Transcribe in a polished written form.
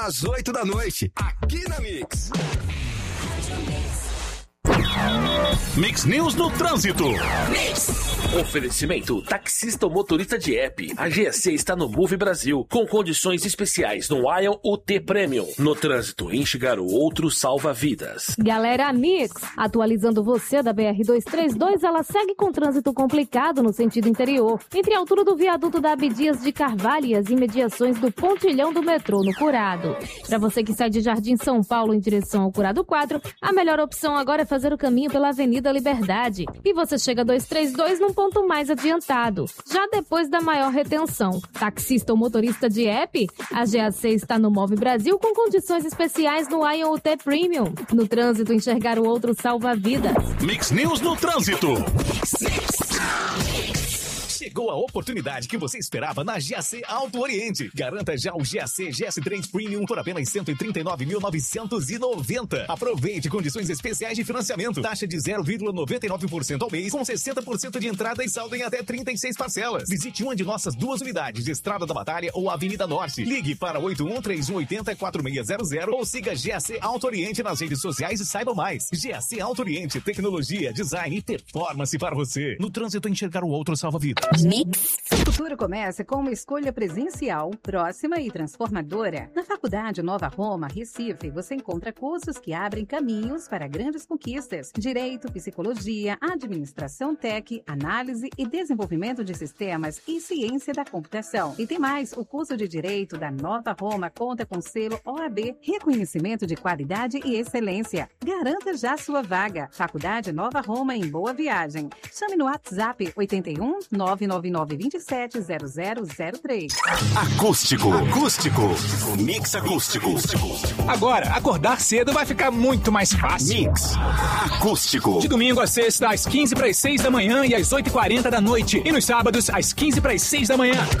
às 8 da noite, aqui na Mix. Mix News no Trânsito. Oferecimento taxista ou motorista de app. A GSC está no Move Brasil, com condições especiais no Ion UT Premium. No trânsito, enxergar o outro salva vidas. Galera, Mix, atualizando você da BR-232, ela segue com trânsito complicado no sentido interior, entre a altura do viaduto da Abdias de Carvalho e as imediações do pontilhão do metrô no Curado. Para você que sai de Jardim São Paulo em direção ao Curado 4, a melhor opção agora é fazer o caminho pela Avenida Liberdade. E você chega a 232 num ponto mais adiantado, já depois da maior retenção. Taxista ou motorista de app? A GAC está no Move Brasil com condições especiais no Ion UT Premium. No trânsito, enxergar o outro salva vidas. Mix News no Trânsito. Chegou a oportunidade que você esperava na GAC Alto Oriente. Garanta já o GAC GS3 Premium por apenas R$ 139.990. Aproveite condições especiais de financiamento. Taxa de 0,99% ao mês, com 60% de entrada e saldo em até 36 parcelas. Visite uma de nossas 2 unidades de Estrada da Batalha ou Avenida Norte. Ligue para 813180-4600 ou siga GAC Alto Oriente nas redes sociais e saiba mais. GAC Alto Oriente, tecnologia, design e performance para você. No trânsito, enxergar o outro salva-vida. O futuro começa com uma escolha presencial, próxima e transformadora. Na Faculdade Nova Roma, Recife, você encontra cursos que abrem caminhos para grandes conquistas. Direito, psicologia, administração tech, análise e desenvolvimento de sistemas e ciência da computação. E tem mais, o curso de Direito da Nova Roma conta com selo OAB, reconhecimento de qualidade e excelência. Garanta já sua vaga. Faculdade Nova Roma em Boa Viagem. Chame no WhatsApp 81 999270003. Acústico. Mix Acústico. Agora, acordar cedo vai ficar muito mais fácil. Mix Acústico. De domingo a sexta, às 15 para as 6 da manhã e às 8h40 da noite. E nos sábados, às 15 para as 6 da manhã.